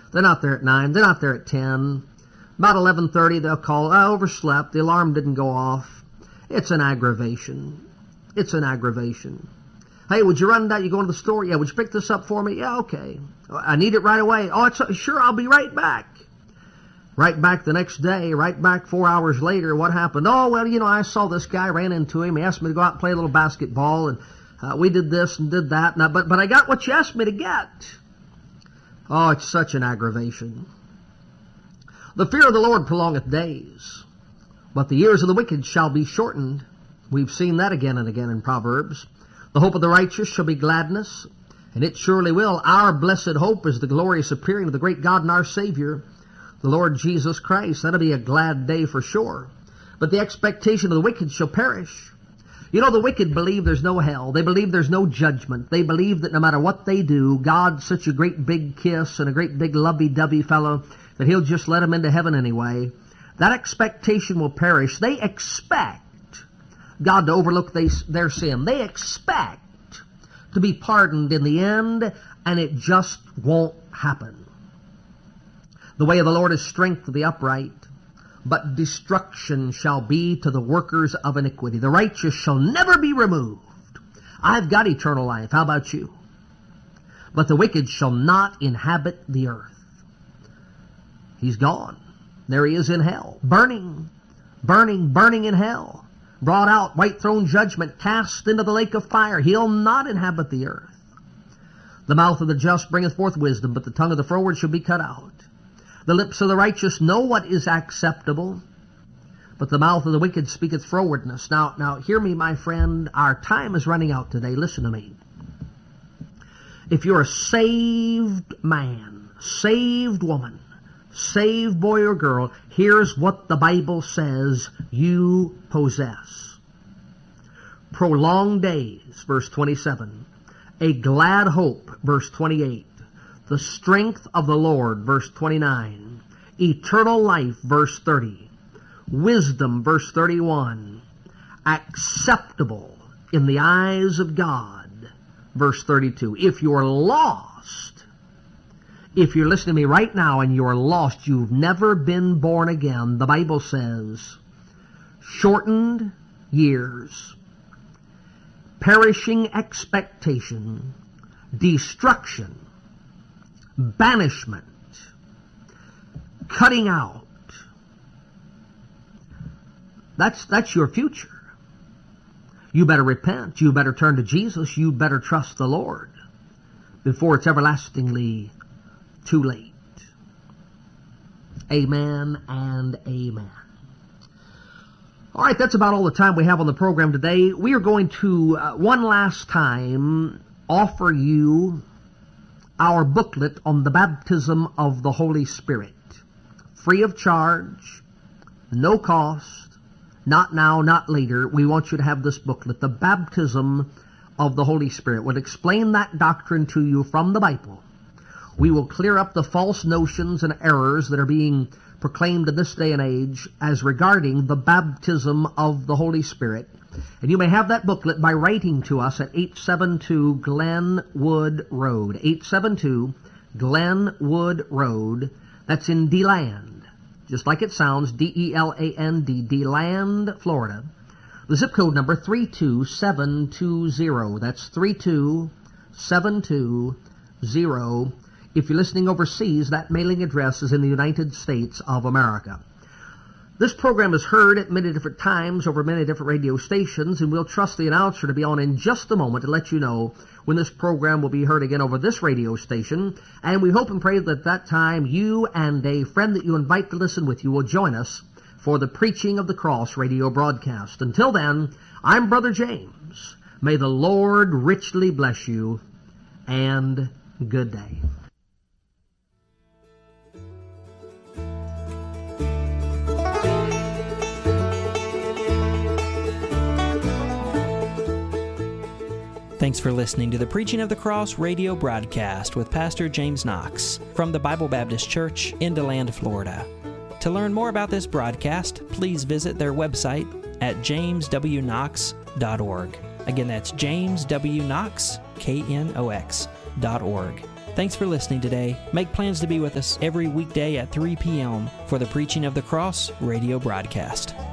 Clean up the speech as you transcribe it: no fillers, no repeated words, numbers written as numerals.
They're not there at 9. They're not there at 10. About 11:30, they'll call, I overslept. The alarm didn't go off. It's an aggravation. It's an aggravation. Hey, would you run down? You go to the store? Yeah, would you pick this up for me? Yeah, okay. I need it right away. Oh, sure, I'll be right back. Right back the next day, right back 4 hours later, what happened? Oh, well, I saw this guy, ran into him. He asked me to go out and play a little basketball, and we did this and did that. Now, but I got what you asked me to get. Oh, it's such an aggravation. The fear of the Lord prolongeth days, but the years of the wicked shall be shortened. We've seen that again and again in Proverbs. The hope of the righteous shall be gladness, and it surely will. Our blessed hope is the glorious appearing of the great God and our Savior, the Lord Jesus Christ. That'll be a glad day for sure. But the expectation of the wicked shall perish. The wicked believe there's no hell. They believe there's no judgment. They believe that no matter what they do, God's such a great big kiss and a great big lovey-dovey fellow that he'll just let them into heaven anyway. That expectation will perish. They expect God to overlook their sin. They expect to be pardoned in the end, and it just won't happen. The way of the Lord is strength to the upright, but destruction shall be to the workers of iniquity. The righteous shall never be removed. I've got eternal life. How about you? But the wicked shall not inhabit the earth. He's gone. There he is in hell, burning, burning, burning in hell. Brought out, white throne judgment, cast into the lake of fire. He'll not inhabit the earth. The mouth of the just bringeth forth wisdom, but the tongue of the froward shall be cut out. The lips of the righteous know what is acceptable, but the mouth of the wicked speaketh frowardness. Now, hear me, my friend. Our time is running out today. Listen to me. If you're a saved man, saved woman, saved boy or girl, here's what the Bible says you possess. Prolonged days, verse 27. A glad hope, verse 28. The strength of the Lord, verse 29. Eternal life, verse 30. Wisdom, verse 31. Acceptable in the eyes of God, verse 32. If you're lost, if you're listening to me right now and you're lost, you've never been born again, the Bible says, shortened years, perishing expectation, destruction, banishment, cutting out. That's your future. You better repent. You better turn to Jesus. You better trust the Lord before it's everlastingly too late. Amen and amen. All right, that's about all the time we have on the program today. We are going to, one last time, offer you our booklet on the baptism of the Holy Spirit. Free of charge, no cost, not now, not later. We want you to have this booklet, The Baptism of the Holy Spirit. We'll explain that doctrine to you from the Bible. We will clear up the false notions and errors that are being proclaimed in this day and age as regarding the baptism of the Holy Spirit. And you may have that booklet by writing to us at 872 Glenwood Road. 872 Glenwood Road. That's in DeLand. Just like it sounds, D-E-L-A-N-D, DeLand, Florida. The zip code number 32720. That's 32720. If you're listening overseas, that mailing address is in the United States of America. This program is heard at many different times over many different radio stations, and we'll trust the announcer to be on in just a moment to let you know when this program will be heard again over this radio station. And we hope and pray that at that time you and a friend that you invite to listen with you will join us for the Preaching of the Cross radio broadcast. Until then, I'm Brother James. May the Lord richly bless you, and good day. Thanks for listening to the Preaching of the Cross radio broadcast with Pastor James Knox from the Bible Baptist Church in DeLand, Florida. To learn more about this broadcast, please visit their website at jameswknox.org. Again, that's jameswknox.org. Thanks for listening today. Make plans to be with us every weekday at 3 p.m. for the Preaching of the Cross radio broadcast.